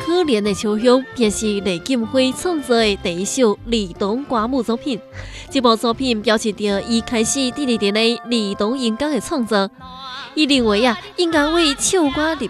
可怜的秋香便是雷金辉创作的第一首儿童歌舞作品。这部作品表现着伊开始第二年的儿童音乐的创作。伊认为应该为唱歌入